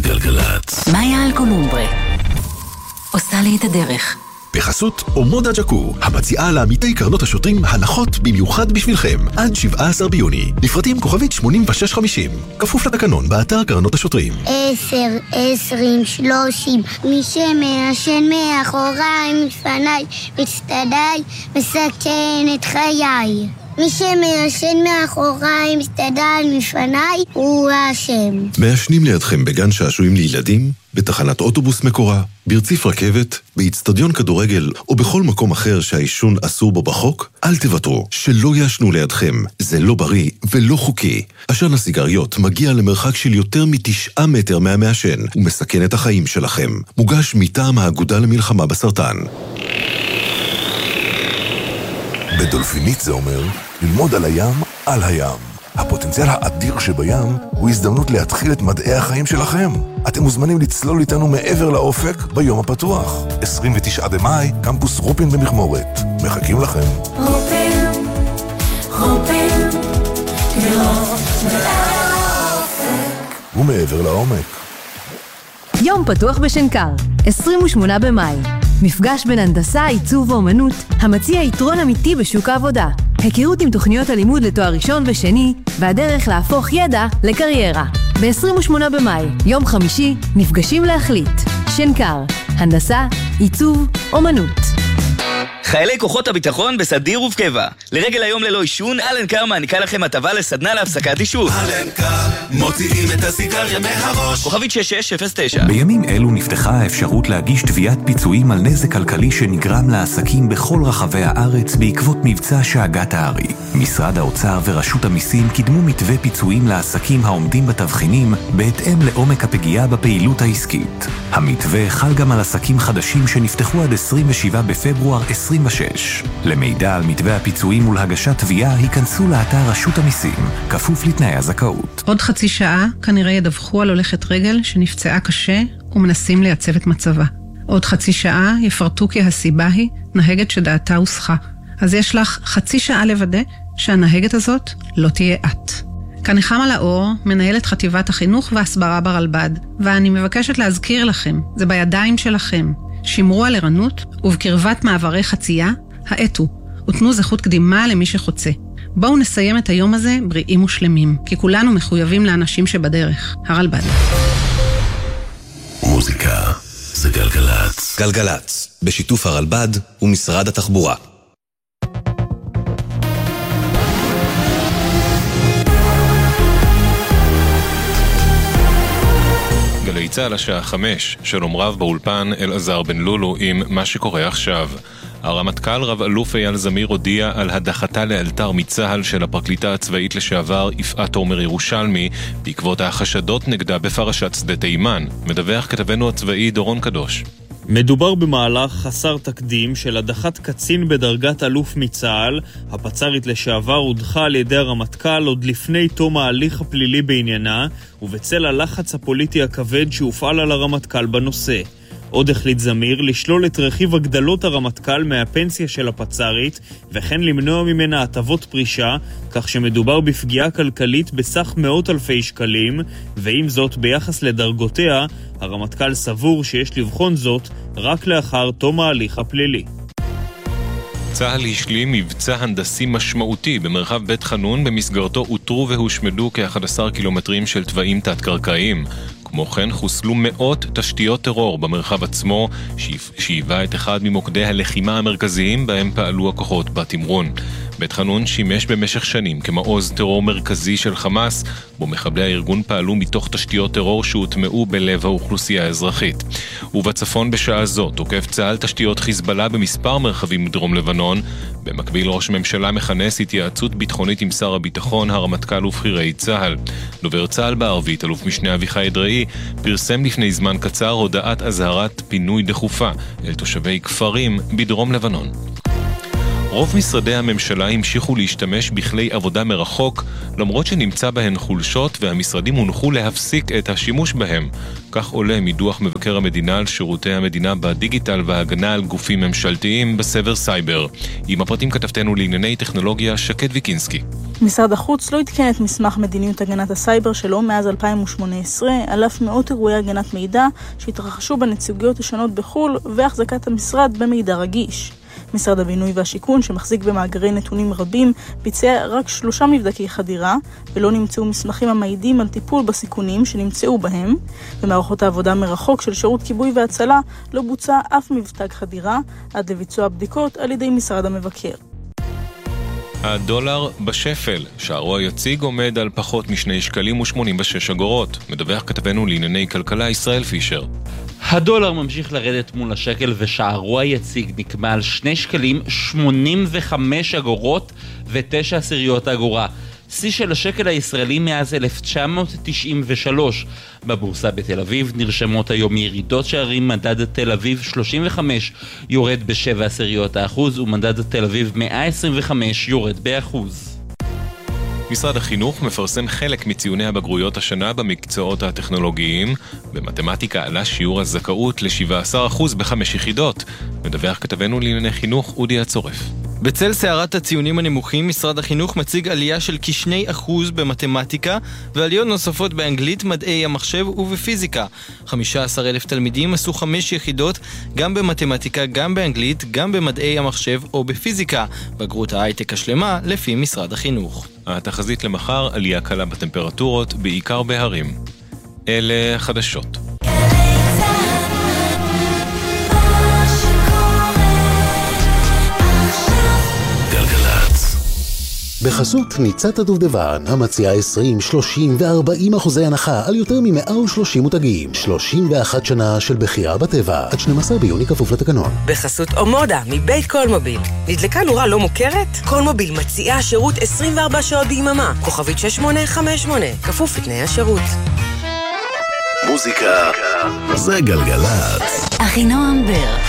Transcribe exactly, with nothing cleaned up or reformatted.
גלגלת. מאיה אלקולומברה עושה לי את הדרך. בחסות אומודה ג'קו, המציעה לעמיתי קרנות השוטרים הנחות במיוחד בשבילכם, עד שבעה עשר ביוני. לפרטים כוכבית שמונים ושש חמישים. כפוף לתקנון באתר קרנות השוטרים. עשר, עשרים, שלושים, מי שמעשן מאחוריי, מפניי, מצטדיי, מסכן את חיי. מי שמעשן מאחוריי, מצטדיי, מפניי, הוא האשם. מעשנים לידכם בגן שעשועים לילדים, בתחנת אוטובוס מקורה, ברציף רכבת, באצטדיון כדורגל או בכל מקום אחר שהעישון אסור בו בחוק, אל תוותרו, שלא יעשנו לידכם. זה לא בריא ולא חוקי. עשן הסיגריות מגיע למרחק של יותר מתשעה מטר מהמעשן ומסכן את החיים שלכם. מוגש מטעם האגודה למלחמה בסרטן. בדולפינית זה אומר ללמוד על הים, על הים. הפוטנציאל האדיר שבים הוא הזדמנות להתחיל את מדעי החיים שלכם. אתם מוזמנים לצלול איתנו מעבר לאופק ביום הפתוח. עשרים ותשעה במאי, קמפוס רופין במכמורת. מחכים לכם. רופין, רופין, לראות לאופק. ומעבר לעומק. יום פתוח בשנקר, עשרים ושמונה במאי. מפגש בין הנדסה, עיצוב ואומנות, המציע יתרון אמיתי בשוק העבודה. היכרות עם תוכניות הלימוד לתואר ראשון ושני, והדרך להפוך ידע לקריירה. ב-עשרים ושמונה במאי, יום חמישי, נפגשים להחליט. שנקר, הנדסה, עיצוב, אומנות. חיילי כוחות הביטחון בסדיר ובקבע. לרגל היום ללא עישון, אלנקר מעניקה לכם הטבה לסדנה להפסקת עישון. אלנקר, מוציאים את הסיגריה מהראש. כוכבית שש שש אפס תשע. בימים אלו נפתחה האפשרות להגיש תביעת פיצויים על נזק כלכלי שנגרם לעסקים בכל רחבי הארץ בעקבות מבצע שאגת הארי. משרד האוצר ורשות המיסים קידמו מתווה פיצויים לעסקים העומדים בתבחינים בהתאם לעומק הפגיעה בפעילות העסקית. המתווה חל גם על עסקים חדשים שנפתחו עד עשרים ושבעה בפברואר עשרים ושש. למידע על מתווה הפיצויים ולהגשת תביעה, היכנסו לאתר רשות המיסים, כפוף לתנאי הזכאות. עוד חצי שעה כנראה ידווחו על הולכת רגל שנפצעה קשה ומנסים לייצב את מצבה. עוד חצי שעה יפרטו כי הסיבה היא נהגת שדעתה הוסחה. אז יש לך חצי שעה לוודא שהנהגת הזאת לא תהיה את. כאן נחמה לאור, מנהלת חטיבת החינוך והסברה ברלב"ד, ואני מבקשת להזכיר לכם, זה בידיים שלכם. שמרו על ערנות ובקרבת מעברי חצייה, האטו, ותנו זכות קדימה למי שחוצה. בואו נסיים את היום הזה בריאים ושלמים, כי כולנו מחויבים לאנשים שבדרך. הרלב"ד. מוזיקה זה גלגלת. גלגלת, בשיתוף הרלב"ד ומשרד התחבורה. גלי צהל השעה חמש, שלום רב באולפן אלעזר בן לולו עם מה שקורה עכשיו. הרמטכ"ל רב אלוף אייל זמיר הודיע על הדחתה לאלתר מצה"ל של הפרקליטה הצבאית לשעבר יפעת עומר ירושלמי בעקבות החשדות נגדה בפרשת שדה תימן. מדווח כתבנו הצבאי דורון קדוש. מדובר במהלך חסר תקדים של הדחת קצין בדרגת אלוף מצה"ל. הפצ"רית לשעבר הודחה על ידי הרמטכ"ל עוד לפני תום ההליך הפלילי בעניינה, ובצל הלחץ הפוליטי הכבד שהופעל על הרמטכ"ל בנושא. עוד החליט זמיר לשלול את רכיב הגדלות הרמטכ"ל מהפנסיה של הפצ"רית, וכן למנוע ממנה הטבות פרישה, כך שמדובר בפגיעה כלכלית בסך מאות אלפי שקלים, ועם זאת ביחס לדרגותיה, הרמטכ"ל סבור שיש לבחון זאת רק לאחר תום ההליך הפלילי. צה"ל השלים מבצע הנדסי משמעותי במרחב בית חנון, במסגרתו אותרו והושמדו כ-אחד עשר קילומטרים של תוואים תת-קרקעיים. כמו כן חוסלו מאות תשתיות טרור במרחב עצמו, שהיווה את אחד ממוקדי הלחימה המרכזיים בהם פעלו הכוחות בתמרון. בית חנון שימש במשך שנים כמעוז טרור מרכזי של חמאס, בו מחבלי הארגון פעלו מתוך תשתיות טרור שהוטמעו בלב האוכלוסייה האזרחית. ובצפון בשעה זו תוקף צה"ל תשתיות חיזבאללה במספר מרחבים מדרום לבנון. במקביל ראש הממשלה מכנס התייעצות ביטחונית עם שר הביטחון, הרמטכ"ל ובכירי צה"ל. דובר צה"ל בערבית, אלוף משנה אביחי אדראי, פרסם לפני זמן קצר הודעת אזהרת פינוי דחופה אל תושבי כפרים בדרום לבנון. רוב משרדי הממשלה המשיכו להשתמש בכלי עבודה מרחוק, למרות שנמצא בהן חולשות והמשרדים הונחו להפסיק את השימוש בהם. כך עולה מדוח מבקר המדינה על שירותי המדינה בדיגיטל והגנה על גופים ממשלתיים בסבר סייבר. עם הפרטים כתבתנו לענייני טכנולוגיה שקד ויקינסקי. משרד החוץ לא התקן את מסמך מדיניות הגנת הסייבר שלו מאז אלפיים ושמונה עשרה, על אף מאות אירועי הגנת מידע שהתרחשו בנציגויות השונות בחול והחזקת המשרד במידע רגיש. משרד הבינוי והשיכון, שמחזיק במאגרי נתונים רבים, ביצע רק שלושה מבדקי חדירה, ולא נמצאו מסמכים המעידים על טיפול בסיכונים שנמצאו בהם. במערכות העבודה מרחוק של שירות כיבוי והצלה לא בוצע אף מבדק חדירה, עד לביצוע בדיקות על ידי משרד המבקר. הדולר בשפל, שערו היציג עומד על פחות משני שקלים ושמונים ושש אגורות. מדווח כתבנו לענייני כלכלה ישראל פישר. הדולר ממשיך לרדת מול השקל ושערו היציג נקבע על שני שקלים שמונים וחמש אגורות ותשע עשיריות אגורה. שיא של השקל הישראלי מאז אלף תשע מאות תשעים ושלוש. בבורסה בתל אביב נרשמות היום ירידות שערים. מדד תל אביב שלושים וחמש יורד בשבע עשיריות האחוז ומדד תל אביב מאה עשרים וחמש יורד באחוז. משרד החינוך מפרסם חלק מציוני הבגרויות השנה במקצועות הטכנולוגיים. במתמטיקה עלה שיעור הזכאות ל-שבעה עשר אחוז בחמש יחידות. מדווח כתבנו לענייני חינוך אודי הצורף. בצל סערת הציונים הנמוכים, משרד החינוך מציג עלייה של כשני אחוז במתמטיקה ועליות נוספות באנגלית, מדעי המחשב ובפיזיקה. חמישה עשר אלף תלמידים עשו חמש יחידות גם במתמטיקה, גם באנגלית, גם במדעי המחשב או בפיזיקה. בגרות ההייטק השלמה לפי משרד החינוך. התחזית למחר, עלייה קלה בטמפרטורות, בעיקר בהרים. אלה חדשות. בחסות ניצת הדובדבן, המציעה עשרים, שלושים ו-ארבעים אחוזי הנחה על יותר מ-מאה ושלושים מותגים. שלושים ואחת שנה של בחירה בטבע, עד שנים עשר ביוני כפוף לתקנון. בחסות אומודה, מבית קולמוביל. נדלקה נורה לא מוכרת? קולמוביל מציעה שירות עשרים וארבע שעות ביממה. כוכבית שש שמונה חמש שמונה, כפוף לתנאי השירות. מוזיקה זה גלגלת. אחינועם בר